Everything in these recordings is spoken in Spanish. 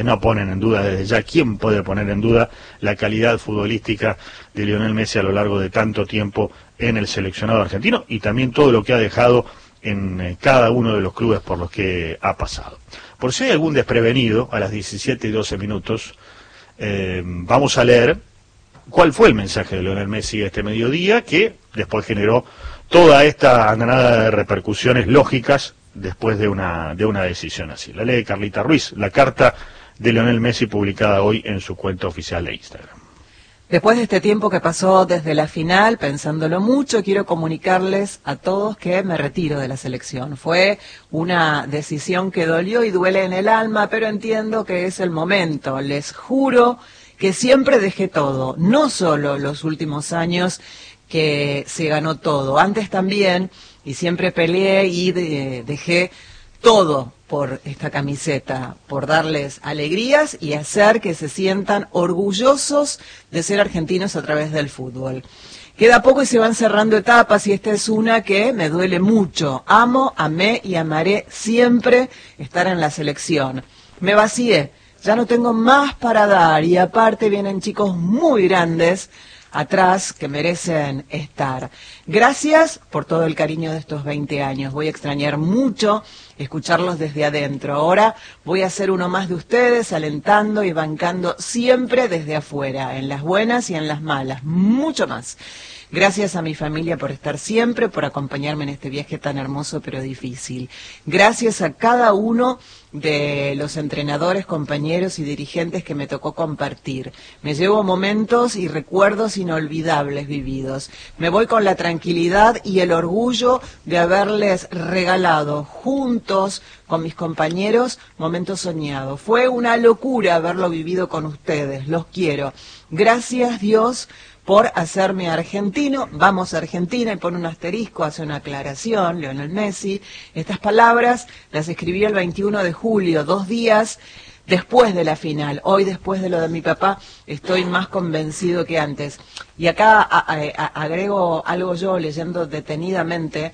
no ponen en duda desde ya. ¿Quién puede poner en duda la calidad futbolística de Lionel Messi a lo largo de tanto tiempo en el seleccionado argentino y también todo lo que ha dejado en cada uno de los clubes por los que ha pasado? Por si hay algún desprevenido, a las 17:12, vamos a leer cuál fue el mensaje de Lionel Messi este mediodía, que después generó toda esta andanada de repercusiones lógicas después de una decisión así. La lee Carlita Ruiz, la carta de Lionel Messi publicada hoy en su cuenta oficial de Instagram. Después de este tiempo que pasó desde la final, pensándolo mucho, quiero comunicarles a todos que me retiro de la selección. Fue una decisión que dolió y duele en el alma, pero entiendo que es el momento. Les juro que siempre dejé todo, no solo los últimos años que se ganó todo, antes también, y siempre peleé y dejé todo por esta camiseta, por darles alegrías y hacer que se sientan orgullosos de ser argentinos a través del fútbol. Queda poco y se van cerrando etapas y esta es una que me duele mucho. Amo, amé y amaré siempre estar en la selección. Me vacié, ya no tengo más para dar y aparte vienen chicos muy grandes atrás que merecen estar. Gracias por todo el cariño de estos 20 años. Voy a extrañar mucho escucharlos desde adentro. Ahora voy a ser uno más de ustedes, alentando y bancando siempre desde afuera, en las buenas y en las malas, mucho más. Gracias a mi familia por estar siempre, por acompañarme en este viaje tan hermoso pero difícil. Gracias a cada uno de los entrenadores, compañeros y dirigentes que me tocó compartir. Me llevo momentos y recuerdos inolvidables vividos. Me voy con la tranquilidad y el orgullo de haberles regalado juntos con mis compañeros momentos soñados. Fue una locura haberlo vivido con ustedes. Los quiero. Gracias, Dios, por hacerme argentino. Vamos a Argentina, y pone un asterisco, hace una aclaración, Lionel Messi. Estas palabras las escribí el 21 de julio, 2 días después de la final. Hoy, después de lo de mi papá, estoy más convencido que antes. Y acá agrego algo yo, leyendo detenidamente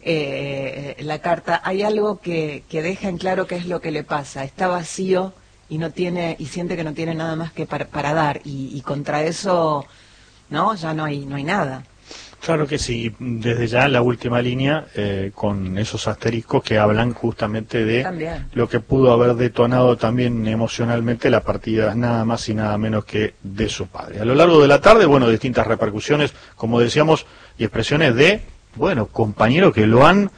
la carta. Hay algo que deja en claro qué es lo que le pasa. Está vacío y no tiene, y siente que no tiene nada más que para dar. Y contra eso, ¿no? Ya no hay nada. Claro que sí, desde ya la última línea, con esos asteriscos que hablan justamente de También lo que pudo haber detonado también emocionalmente la partida, nada más y nada menos que de su padre. A lo largo de la tarde, bueno, distintas repercusiones, como decíamos, y expresiones de, bueno, compañeros que lo han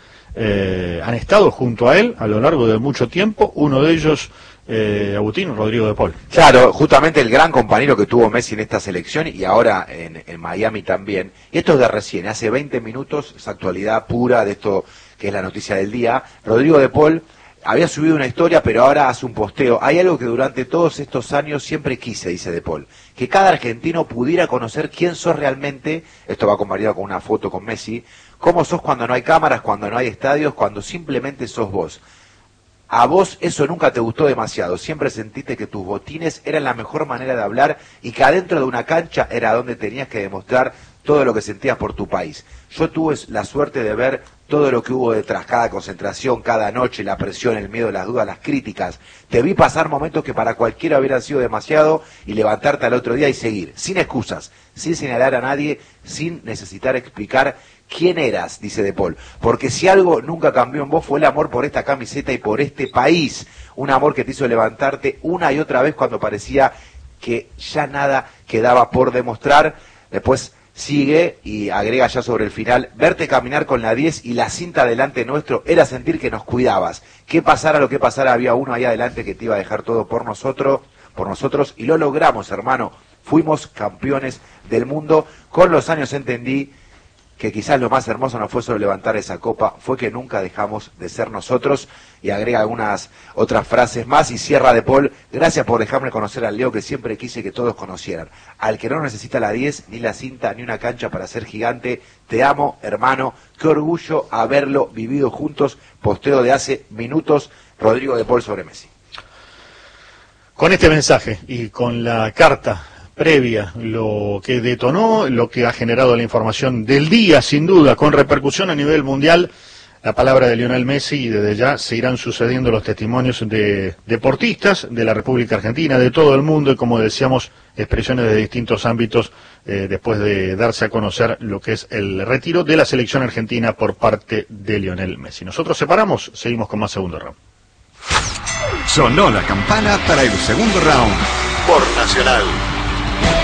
estado junto a él a lo largo de mucho tiempo, uno de ellos, Agustín, Rodrigo de Paul. Claro, justamente el gran compañero que tuvo Messi en esta selección y ahora en Miami también. Y esto es de recién, hace 20 minutos, es actualidad pura de esto que es la noticia del día. Rodrigo de Paul había subido una historia, pero ahora hace un posteo. Hay algo que durante todos estos años siempre quise, dice de Paul, que cada argentino pudiera conocer quién sos realmente. Esto va acompañado con una foto con Messi. Cómo sos cuando no hay cámaras, cuando no hay estadios, cuando simplemente sos vos. A vos eso nunca te gustó demasiado, siempre sentiste que tus botines eran la mejor manera de hablar y que adentro de una cancha era donde tenías que demostrar todo lo que sentías por tu país. Yo tuve la suerte de ver todo lo que hubo detrás, cada concentración, cada noche, la presión, el miedo, las dudas, las críticas. Te vi pasar momentos que para cualquiera hubieran sido demasiado y levantarte al otro día y seguir, sin excusas, sin señalar a nadie, sin necesitar explicar quién eras, dice De Paul, porque si algo nunca cambió en vos fue el amor por esta camiseta y por este país, un amor que te hizo levantarte una y otra vez cuando parecía que ya nada quedaba por demostrar. Después sigue y agrega ya sobre el final, verte caminar con la 10 y la cinta delante nuestro era sentir que nos cuidabas, que pasara lo que pasara había uno ahí adelante que te iba a dejar todo por nosotros y lo logramos, hermano, fuimos campeones del mundo. Con los años entendí que quizás lo más hermoso no fue solo levantar esa copa, fue que nunca dejamos de ser nosotros, y agrega algunas otras frases más y cierra De Paul, gracias por dejarme conocer al Leo que siempre quise que todos conocieran, al que no necesita la 10, ni la cinta, ni una cancha para ser gigante, te amo, hermano, qué orgullo haberlo vivido juntos, posteo de hace minutos, Rodrigo De Paul sobre Messi. Con este mensaje y con la carta previa, lo que detonó, lo que ha generado la información del día, sin duda, con repercusión a nivel mundial, la palabra de Lionel Messi y desde ya se irán sucediendo los testimonios de deportistas de la República Argentina, de todo el mundo y como decíamos, expresiones de distintos ámbitos después de darse a conocer lo que es el retiro de la selección argentina por parte de Lionel Messi. Nosotros separamos, seguimos con más segundo round. Sonó la campana para el segundo round Por Nacional.